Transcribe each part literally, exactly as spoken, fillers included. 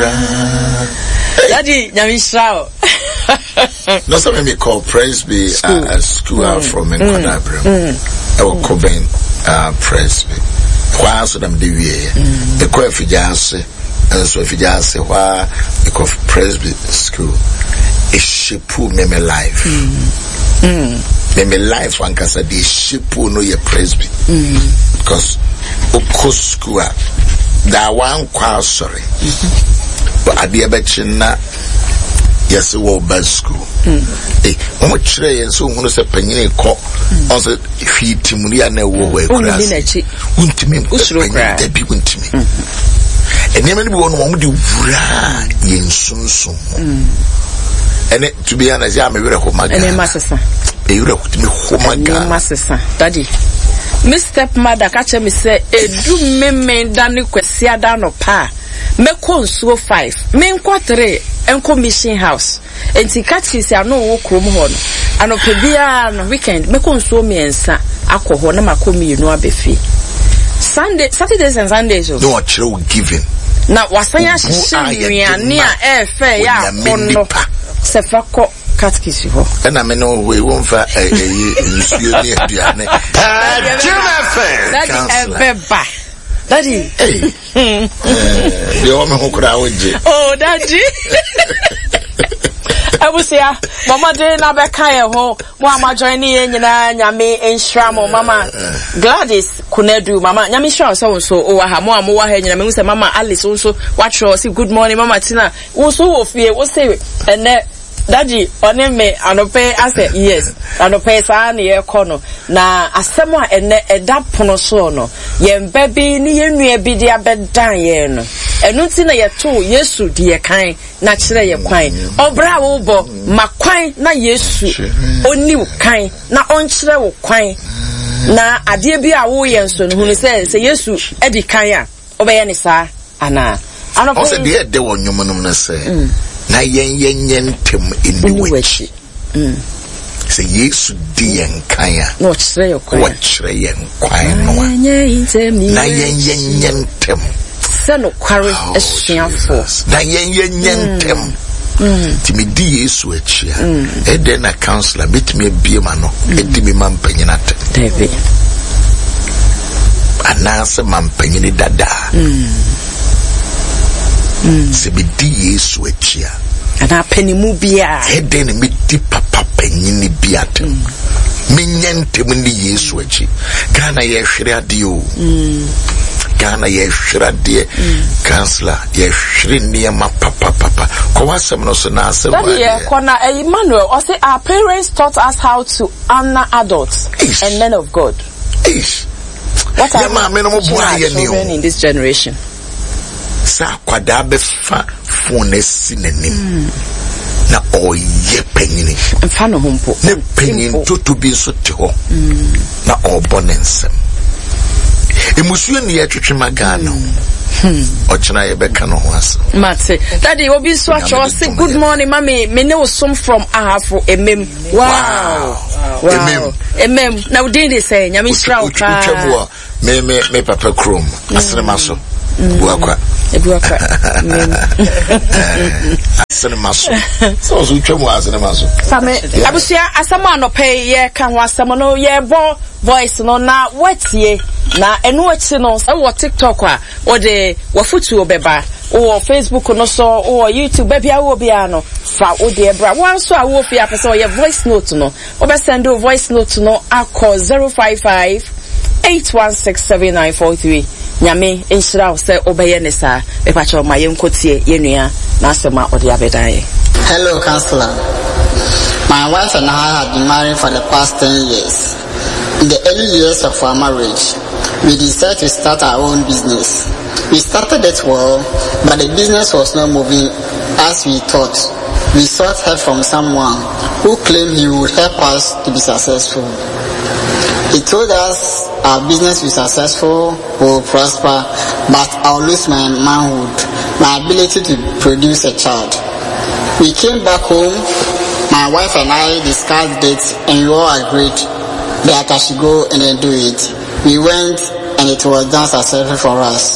Daddy, Nyamisha. No, so me call Presby uh, school mm. from Nkodabram. Mm. I will Coven uh, Presby. Why so them D V A? The call for Jase, and so if you just say why the call Presby school is shipu me me life. Mm. Me me life one can say the shipu no ye Presby. Mm. Because oko school that one kwa sorry. But I dear betchina. Yes, we best school. Eh, omo chire yen so hunu se panyine ko. On se fi timuri ana wo wo ekura. Untimi usuro kra. Da bi untimi. Enema ni bi wono mo de wura yen sunsun. Ene to be honest, ya me were ko maga. Ene masesa. E were ko timi ko maga. Ene masesa. Daddy. My stepmother catch me say, "Edu me me dani kwesi ada no pa." Me konsuo five. Me nkwa three. Enko mission house. Enti catch say no wo krom ho no. Anope bia no weekend me konsuo me ensa akọ na makomi no abefi. Sunday, Saturdays and Sundays. No, actually giving. Na wasanya hihye a e fe ya kono. Se fa ko katkisi ho. Na me no we won fa eh nsuo ni aduane. Ah, Juma Daddy ebeba. Daddy. Hey. Eh, the woman who could away. Oh, Daddy. I will say, Mama de na beka ye ho, mo ama join ni nyina nyame enhra mo mama Gladys Kunedu mama nyame hra so so o wa ha mo am wa ha nyina me say mama Alice so watro say good morning mama Tina wo so wo fie wo say ene Daddy one me anope ase yes anope sa na ye kono na asem a ene eda pono so no ye mbabi ni ye nua bi dia bedan ye no enu ti na ye to Yesu di ye kan na kire ye kwan obra wo bo makwan na Yesu oni wo kan na onkire wo kwan na ade bi a wo ye nso no hu se se Yesu edi kan a obeye ni sa ana anope o se de de wo nwumunum na se na yen yen yen tem eniwachi mm se Yesu di yen kan a no kire ye kwan wo kire yen kwan no na yen yen yen tem se no kware esuafo na yen yen yen tem ti me di Yesu achia e de na counselor bit me bie ma no e di me mampanyina tem David anase mampanyini dada se be di Yesu achia ana penimu bia e de na me di papa panyini bia tem me nyentem ni Yesu achi Ghana ye hwere ade o Ghana ye hwere ade counselor ye hwere niam papa papa ko wasem no so na asem that ye kona Emmanuel or say our parents taught us how to honor adults Eish. And men of God Eish. What are yeah, children in this generation sa kwada be fa phone sinanim na oye penyini mfa no hompo ne penyin toto bi so te ho na obonensem emusuo ne yetwetwe magana hmm ochina ye beka no ho aso mate daddy obi so acho say good morning mommy me ne osom from ahafo emem wow wow emem emem na we dey say nyame hira o ka me me me papa krom asrema so buakwa ebuakwa asene maso so so twemu asene maso same abusia asama no pay ye ka ho asama no ye bo voice no na watie na enu achi no e wo TikTok a wo de wo futu obeba wo Facebook no so wo YouTube ba bia wo bia no fa wo de bra wan so a wo fi apese wo ye voice note no wo be send o voice note no akọ zero five five eight one six seven nine four three nyame enhira se obeye ne sa e pa cho ma yenkotie yenua na asema ode abedan. Hello counselor, my wife and I have been married for the past ten years. In the early years of our marriage, we decided to start our own business. We started it well, but the business was not moving as we thought. We sought help from someone who claimed he would help us to be successful. He told us our business will be successful, will prosper, but I'll lose my manhood, my ability to produce a child. We came back home, my wife and I discussed it, and we all agreed that I should go and then do it. We went, and it was done successfully for us.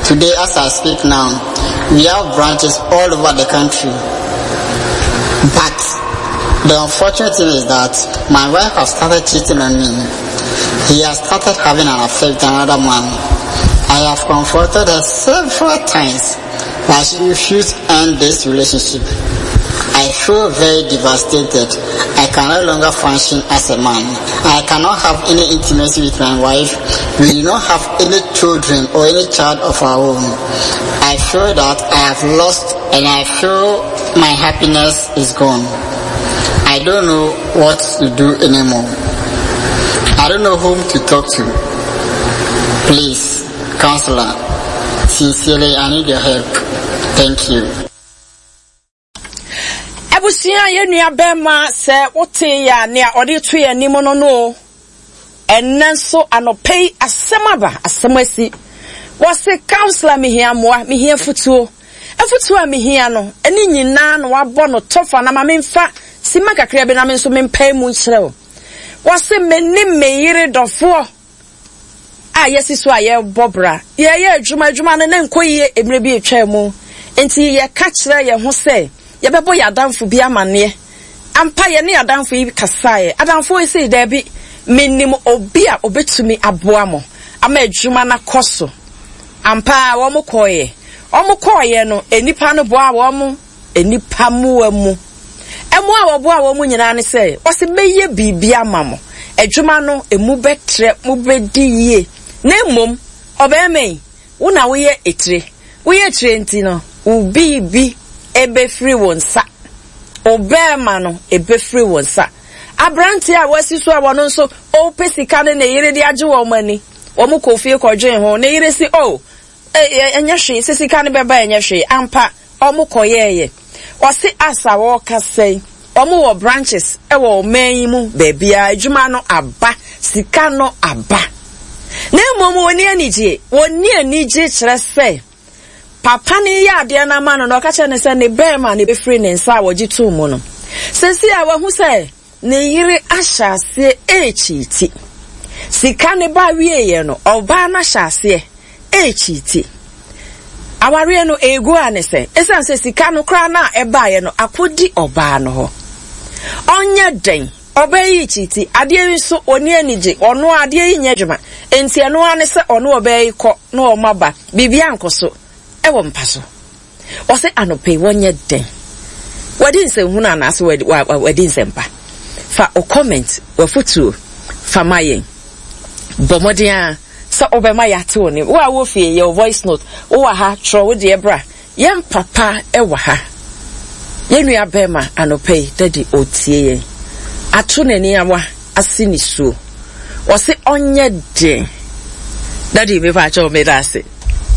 Today, as I speak now, we have branches all over the country. But the unfortunate thing is that my wife has started cheating on me. He has started having an affair with another man. I have confronted her several times, but she refused to end this relationship. I feel very devastated. I can no longer function as a man. I cannot have any intimacy with my wife. We do not have any children or any child of our own. I feel that I have lost and I feel my happiness is gone. I don't know what to do anymore. I don't know whom to talk to. Please, counselor, sincerely, I need your help. Thank you. Abusia ye nua bema se wote ya ne ode to ya ni mo no no ennenso anopei asemaba asemasi wose counselor me hia moa me hia futuo afutuo a me hia no eni nyina no wabɔ no tofa na ma memfa sima kakra bi na me nso mempai mu nkyerɛw wose me ni me yire dɔfo a yesi so a ye bobra ye ye adwuma adwuma no na nkoyie emre bi etwa mu enti ye ka kyerɛ ye ho sɛ yebebo yadamfo bi amane ampa ye ne yadamfo yi kasae adamfo yi sei da bi menim obi a obetumi aboa mo ama adwuma na koso ampa wo mo koye wo mo koye no enipa no boa wo mo enipa mu amu emu a wo boa wo mo nyina ne sei wo se beye bibia amamo adwuma no emu betre mu bedi yie na mmom obeme wo na wo ye etire wo ye etire enti no ubi bi ebe free wonsa obema no ebe free wonsa abranti a wasi so a wono nso o pesika ne ne yire de age wo mani wo mu kofie kodwen ho ne yire si o enya hwe sisika ne beba enya hwe ampa o mu koyeye wasi asa wo kasai o mu wo branches e wo man mu bebia adwuma no aba sika no aba na mmom woni anije woni anije kire sei papa ni ya ade na ma no no ka che ne se ne bema ne be free ne nsa wogi tu mu no sesi a wahu se ne yire ahyase echiti sika ne ba wieye no oba na hyase echiti aware no egu ane se esan se sika no kra na eba ye no akodi oba no ho onye den oba yi chiti ade yi so oni anije ono ade yi nya dwuma enti eno ane se ono oba yi kɔ no o maba bibia nkoso ewo mpaso ose anope wonye den wadi nse huna na ase wadi nse mpa fa o comment wa futu fa mayen bomodia sa obema ya te oni wo a wo fie ye voice note wo ha tro wo de bra yem papa ewa ha yenu ya bema anope daddy otie ye atu nani awa asini so ose onye den daddy me fa cho me da se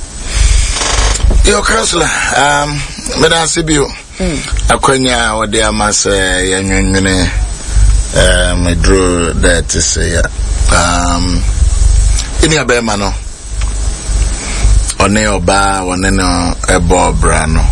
Yo counselor, um, me da se bio. Mm. Akwanya ode amase ya nwenwene eh me draw that say ya. Um ini abema no. One oba one no ebo bra no.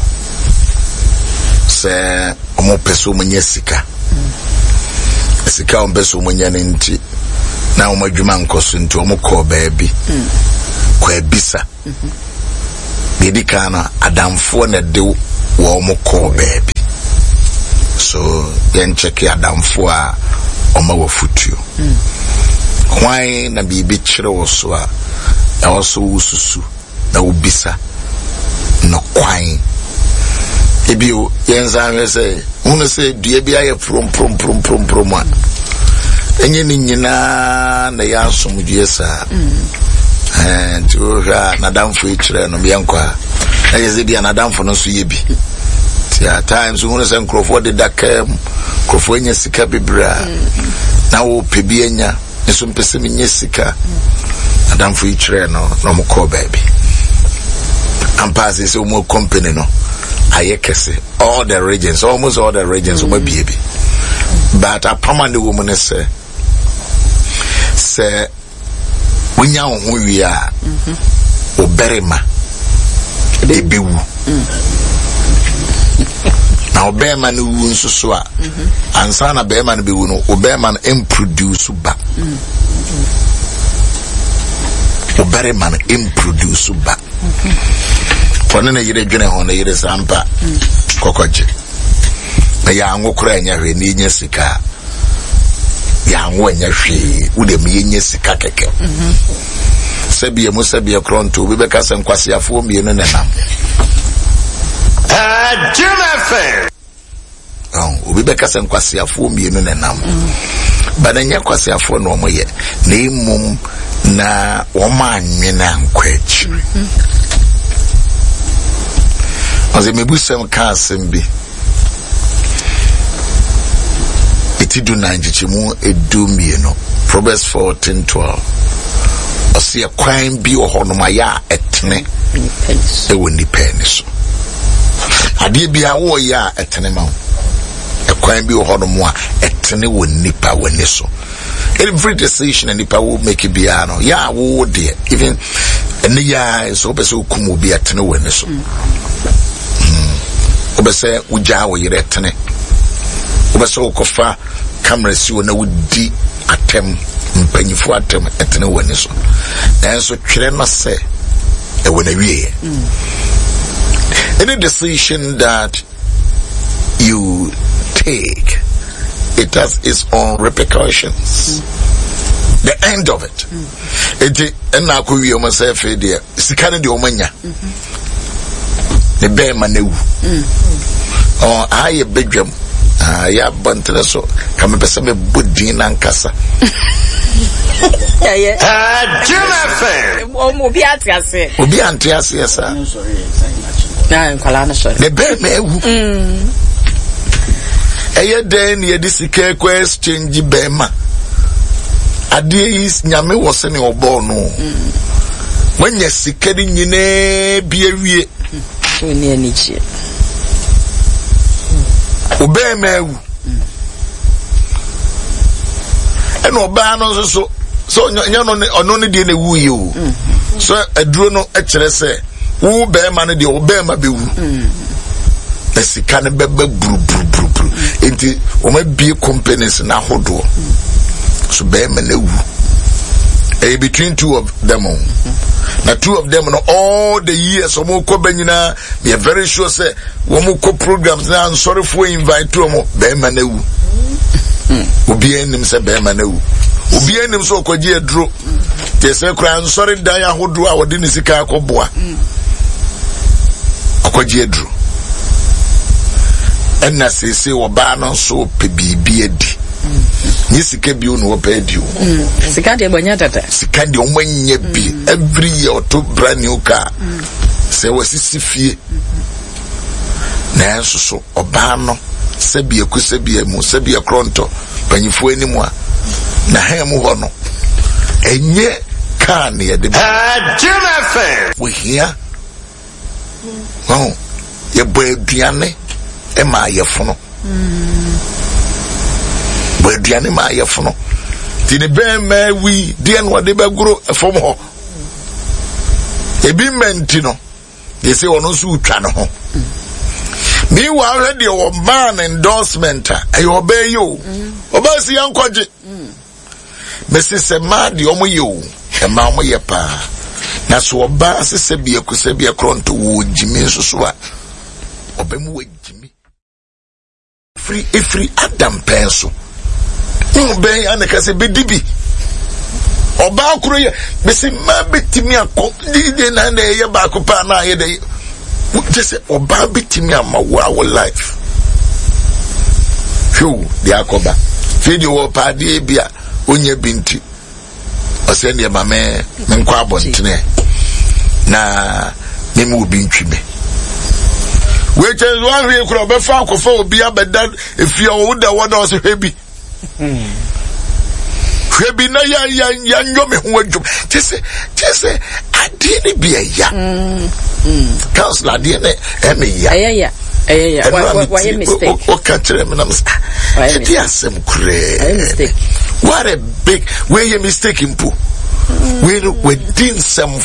Se omo peso munye sika. Sika on peso munye nti na omo adwuma nkoso nti omo ko baabi. Mm. Kwa bisa. Mhm. Didi kana adamfo na de wo mo ko baby so yen check adamfo a o ma wo futuo kwai na bibi kire wo so a e wo so ususu na ubisa no kwai ebio yen zanwe se unu se dua bi aye prom prom prom prom prom a enye ni nyina na ya asomdue sa and to na damfo ikire no biankwa na yeze bia na damfo no so ye bi tia times we say nkrofo de dakem nkrofo nya sika bibra na wo pebi anya eso mpese menye sika na damfo ikire no no mo call baby am pass is o company no ayekese all the regions almost all the regions o ma biebi but a permanent woman say say Winya ho wi a oberema ebewu na oberema no wu nsoso a ansa na berema no bewu no oberema no improduce ba oberema no improduce ba One na yire dwene ho na yire sampa kokoje na ya anwo kura nya hwe ni nya sika ya anwo nya hwe ude me nya sika keke sabie mo sabie kronto bi be ka se nkwase afo mienu ne nam ah Juma oh obi be ka se nkwase afo mienu ne nam bana nya kwase afo no mo ye na imum na wo ma anwena nkwachi As a mebusem kasem bi etidu nanjichimu edumi no Proverbs fourteen twelve Osia kwan bi ohono ma ya etene e woni pen so ade bia wo ya etene ma e kwan bi ohono mo a etene woni pa woni so every decision and nipa will make it bia no ya wo de even ene ya so be so kumu bi etene woni so obese uja wo yire tene obese okofa camera si wona wudi atem mpanyifo atem etene woni so nanso twere no se e wona wie any decision that you take it has its own repercussions mm. the end of it eti na ko wie mo se fe de sika ne de o manya the bear manewu oh aye bedwam ah ya bantre so kam pese me bodin nankasa yeah yeah ah Juma fan o mo bi atiase obi antiase esa na nkwala na sorry the bear mewu mm eye den ye disike ko exchange bema ade is nyame wo se ne obo no wanya sikari nyine bi awie oni anichi obe mewu eno ba no so so nya no ono ne de na wu yi o so aduro no e kire se wo be ma no de obe ma be wu na sika ne bebe buru buru buru buru enti o ma bi companies na hodo so be ma na wu eh between two of them na two of them no all the years omo ko banyina we are very sure say omo ko programs na sorry for invite to omo be ma na wu obi enim say be ma na wu obi enim so kwaji aduro te say kra sorry dan ahodo a wode ni sika akoboa akwaji aduro enna se se wo ba no so pe bibi adi ni sika bi onu wo pe adi o sika de bonya tata sika de o manya bi every year to brand new car se wo sisi fie na enso so oba no se bi eku se bi emu se bi ekronto panyifo enimu a na ha mu ho no enye car ne ye de ah Juma fan we here oh ye boy aduane e ma ye fono boy aduane ma ye fono ti ne be ma wi de en wode be gro efom ho ebi menti no they say ono so utwa no ho me wa already o man endorsement e obey you obey si yankoje mesi se ma de omo ye o e ma omo ye pa na so oba sese bia kusa bia kronto wo jimi soso a obemu wo jimi free e free adam penso no ben anaka se bedibi oba akuro ye mesi ma betimi akọ di na na ye ba ko pa na ye de just oba betimi amawo our life fu di akoba video wo pa di bia onye binti ose ne ma me me nkwa abontene na me mu obi ntwime we che zo ahwe kuro be fa akofa obi abeda efia wo da wo da ose hebi hebi na ya ya ya nyome ho adwum tese tese ade ne bia ya mm council ade ne e me ya ya ya ya why why mistake o ka tere me na mistake ade asem kure mistake what a big where you mistake impo we we din some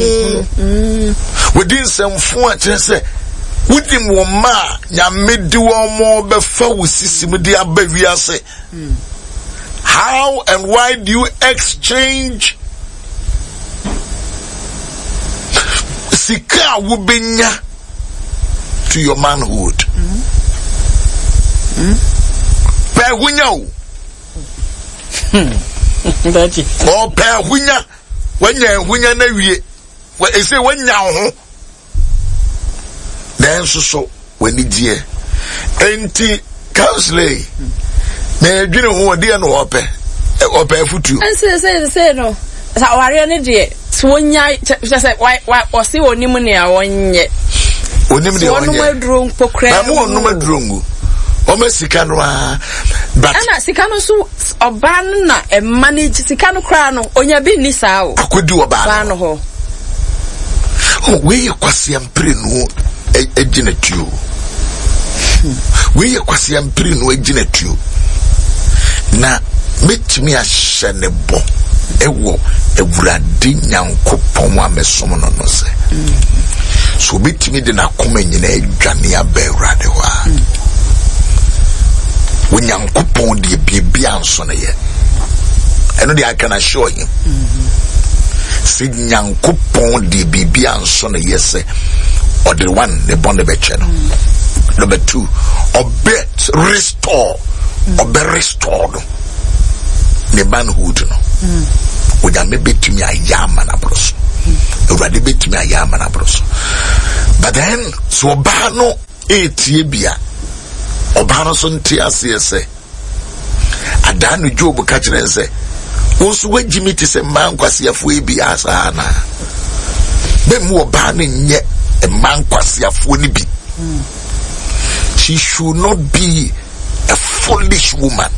we din some fun a tere se wudim wo ma nya medi wo mo be fa wo sisim di abawi ase how and why do you exchange sika wubenya to your manhood. Per hunya Daddy. o per hunya wanya hunya na wie we say wanya ho then so so when die enti counselor na edwene ho de no ope ope futu and say say say no sa ware ne de so wonya say why why o say onim ne a wonye onim de wonye onu madro pokra na mo onu madro ngu o me sika no a but ana sika no so oba na e manage sika no kra no onya bi ni saa o akodi oba no ho oh we kwase ampre no ejina tuo we kwase ampre no ejina tuo na metimi ahye ne bo ewo ewurade nyankopon amesom no no se so metimi de na koma nyina adwane aba ewurade wa wo nyankopon de bibia anso ne ye eno de I can assure him si nyankopon de bibia anso ne ye se or the one the bond be cheno number two obet restore obe restored the manhood no oja me betumi ayama na broso ewurade betumi ayama na broso but then so oba no etie bia oba no so ntia ase se adanu Job ka kire se wonso wagimi ti se man kwasiafo e bia asa na be mu oba no nye e man kwasiafo ni bi she should not be a foolish woman.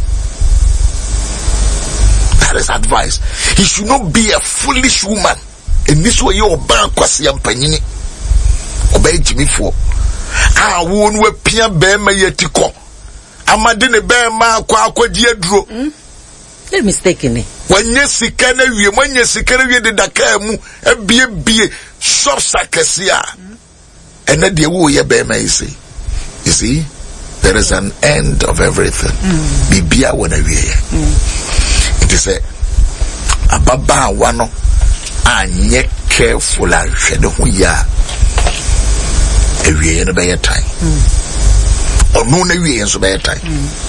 That is advice. He should not be a foolish woman. And this way you ban kwasi ampanyini obey Jimmy for ah won we pia be ma yetiko amade ne be ma akwa akwaji aduro they mistaken wanye sika na wie wanye sika na wie de daka mu ebie bie shop sakesia and na de wo ye be ma isi. You see, there is an end of everything. Bibia wona wie. It is a ababa wano anye careful a hwede ho ya. Ewie no be your time. Onu na wie so be your time.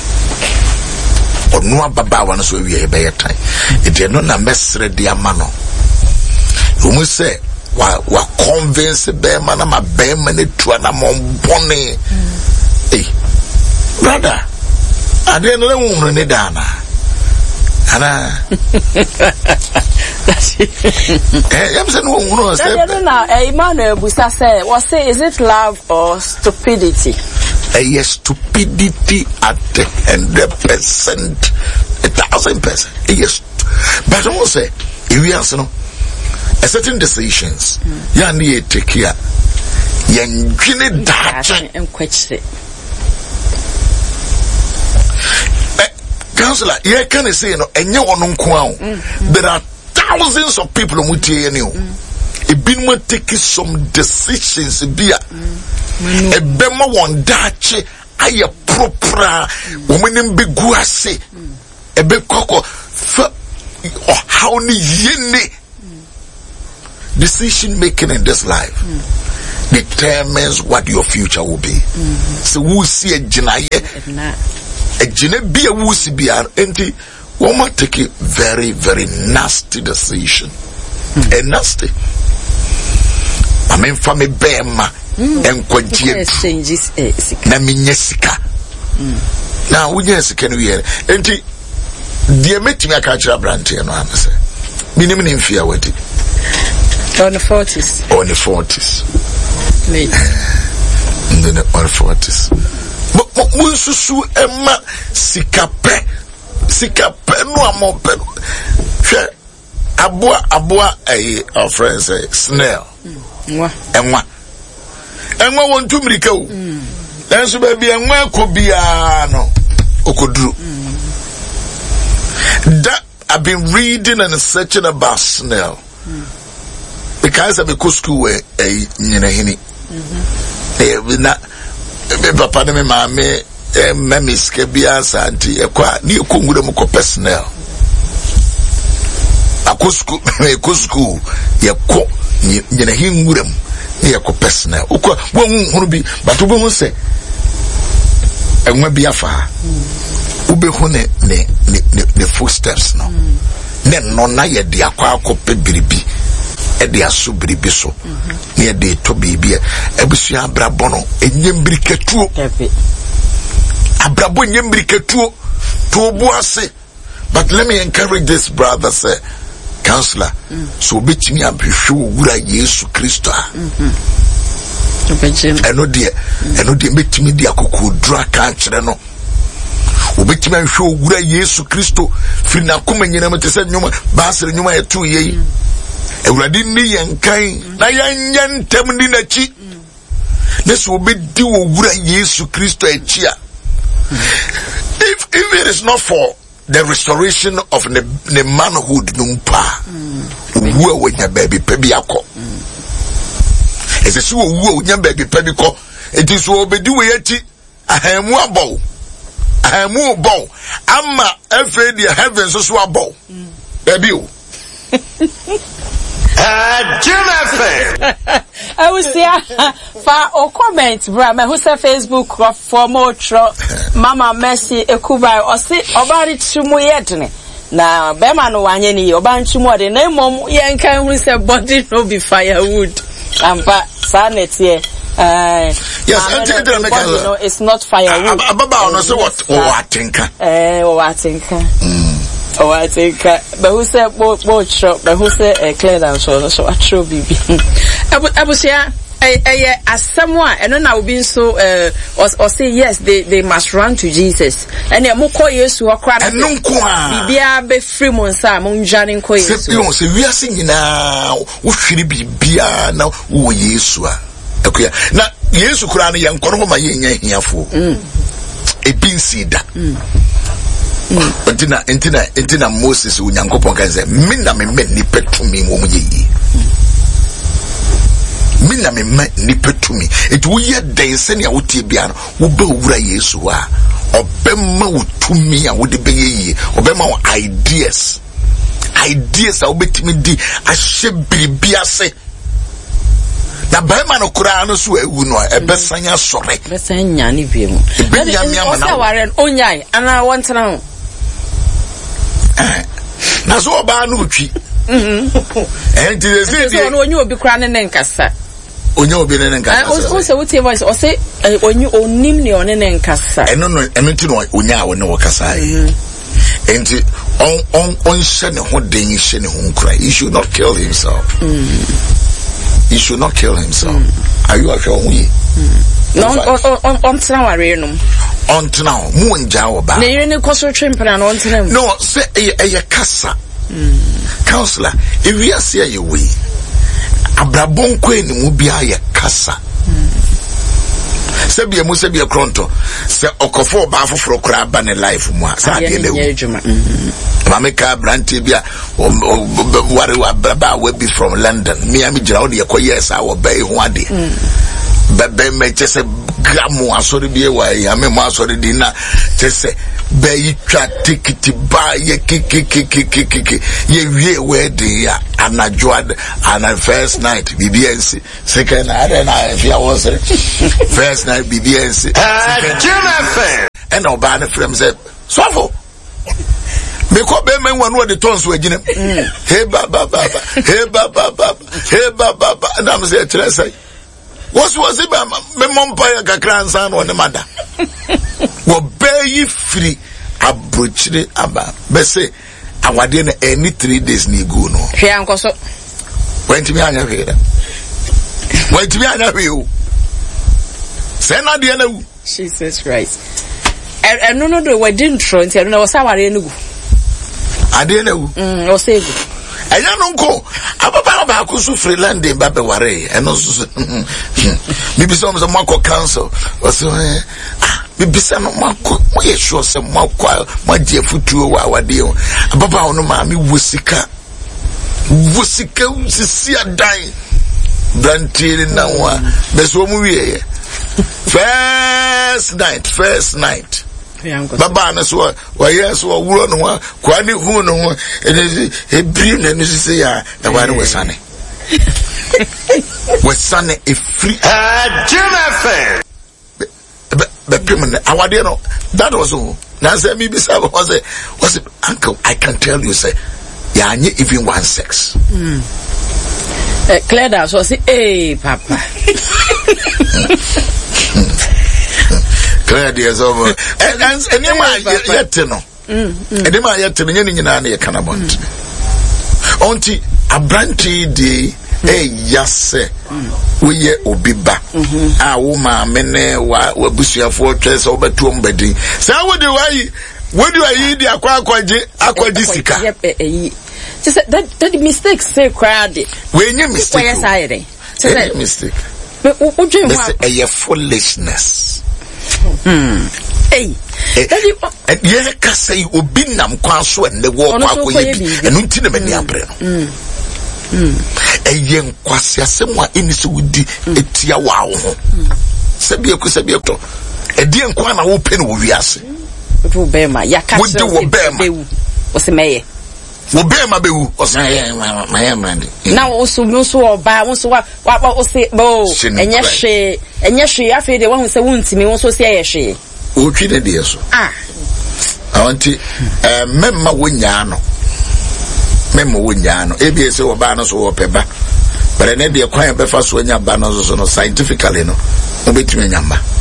Onu ababa wano so wie be your time. It no na mesre dia mano. Umu say wa wa convince be man na be man etua na monbone. Hey, brother, I didn't know who ne dana. Ana. Eh, I'm saying who knows. I don't know. Emmanuel Busa say, "What say? Is it love or stupidity?" A yes, stupidity at the hundred percent, a thousand percent. Yes, but I will say, if we answer no, a certain decisions, you need to take care. You need that and question. Counselor, yeah, can I say no? And you on there are thousands of people who tell you. It been one taking some decisions. Be a bema one dache. I a proper woman in big guase. A big coco. Or how ni yene. Decision making in this life determines what your future will be. So we see a genaye. A gene be a wusi be an enti woman take a very, very nasty decision. Mm. A nasty. I mean for me bema and quadjie na minyesika. Now we yes can we hear enti dear meeting a catch up brand here no answer. Minimum in fear with it. On the forties. On the forties. Late. And then on the forties. Munsusu emma sikape sikape no amope hwe aboa aboa eh our friends say snail nwa enwa enwa wontu mirika o enso ba bia enwa akobia no okoduru that I've been reading and searching about snail because I'm a school where eh nyina hini eh na me papa ne me mame eh memis ke bia santi ekwa ni ekongure mo ko personnel akosku me ekosku ye ko nyina hinguram ne yɛ ko personal ukwa wo hunu bi but wo hu se enwa bi afa ube hu ne ne ne ne footsteps no ne no na ye de akwa akopɛ biribi e de aso biribi so ne de to biribi ebusu abrabɔ no enyembiri ketuo abrabɔ enyembiri ketuo to bu ase. But let me encourage this brother say counselor mm. so betimi abhwehwe wura Yesu Kristo a mhm eno de eno de betimi de akokodura ka kyerɛ no obetimi ahwehwe wura Yesu Kristo firi na koma nyina mete sɛ nyoma baasere nyoma eto yei ewurade ni yankan na yanya ntem ni nachi na so obedi wo wura Yesu Kristo achi a if if it is not for the restoration of the, the manhood numpa uwa wenya baby pebi ako ese si uwa wenya baby pebi ko enti so obedi we yati ahamu abo ahamu abo ama efe the heavens so abo baby o Uh, Jim F M. I will say, for or comment, bro, me who say Facebook for more tro, Mama Mercy Ekuba, or say about it to mo yetne. Na bema no wanye ni oba ntu mo de na mom yenkan who say body no be firewood. Ampa sanet here. Uh, yes, until the make no, it's not firewood. Ababa ono say what owatinka. Eh, owatinka. Mm. Oh, I think, uh, but who said both both shop, but who said a clear down so so a true baby. I was here, I, as someone, and then I will be so, uh, or, or say yes, they, they must run to Jesus. And then more call years who are crying. And no, Bibia be free monsa, Monjanin Koy. So we are singing now, what should it be? Bia now, who Yesua. Okay, now, Yesu Kurani, young Koroma Yen here for a pin seed. Entina entina entina Moses unyankopon kan say minna me me ni petumi wo muyi minna me me ni petumi it wo ye den se ne wotie bia no wo ba wura Yesu a obemma wotumi a wo de be yi obemma wo ideas ideas a wo betimi di ahye bibia se na bema no kura no so ewu no ebesanya sore besanya ni biemu ebenya mi ama na waren onyai ana wontena ho na so oba no twi mhm eh ti dey say so no onyu obi kura ne ne nkasa onyu obi ne ne nkasa o se wotie voice o se onyu onim ne one ne nkasa eno no eno ti no onya wo ne wo kasa yi enti on on on hye ne ho den hye ne ho nkura he should not kill himself he should not kill himself mm. Are you sure we no on on on tena ware no on tena mu nja oba na yire ne koso twempena no on tena no say e kasa mm. Counselor if we are say you we abrabon ko eni mu bia ye kasa se bia mu se bia kronto se okofo ba foforo kra ba ne life mu a sa de lewu mama ka branti bia ware wa braba we be from London me am gira wo de yekoyes a wo bai ho ade bebe me chese gramu asori bie wa ya me mo asori di na chese bai twa tikiti ba ye kikikikikiki ye wie we de ya anajo ana first night B B N C second night na if ya was first night B B N C and no ban from say swafo me ko be men wanu de tons we ginem hey baba baba hey baba baba hey baba baba and am say tire say what was it me mompa kakra ansan no ne mada wo be free abrochire aba be say awade na any three days ni go no hwe ankoso wenti mi anya hwe da wenti mi anya hwe o say na de na wu Jesus Christ and no no do we didn't throw into no was aware no gu ade na wu mm o say gu anya no nko ababa ba ko so freeland ba be ware eno so bibi so mo mako council o so ah bibi sa no mako mo ye sure se mako mo die futuo wa wade o ababa ono ma mi wosika wosika sisi adan brantiri na wa be so mo wie first night first night baba na so wa yes wa wuro no wa kwani hu no ho e bri na no sisi ya e wa no wesane Wasane a free uh, Jim F M. The permanent awade no that was all. Now say me be say was it was it uncle I can tell you say yeah even one sex. Mm. Uh, Claire that was say hey papa. Claire is over. And and and yet no. Mm. And ma yet no nyina na ye kana bont. Onti abranti di eh yase we obiba ah wo ma mene wa wabusuafo twese obetu ombedin say wo de wai wo de wai di akwa akwaje akwaje sika yep eh just that that mistake say crowd we nye mistake why say say mistake o dream wa a foolishness hmm hey that you ye ka say obi nam kwa so en le wo kwa akoye bi enu nti na mani abre no Mm. Eyen kwasi asem a eni so wudi etia wa wo ho. Sabi eku sabi eto. Edi enkwa na wo pe no wiase. Wo be ma ya ka se wo be wo se meye. Wo be ma be wu. O se ma ya mande. Na wo so no so oba wo so wa wo se bo enye hwe enye hwe afi de wo se wo ntimi wo so se ye hwe. O twi de de so. Ah. Awanti eh memma wo nya no. Memo wunyano ebi ese oba no so opeba but ene de kwan be fa so nya ba no so no scientifically no obetumi nyamba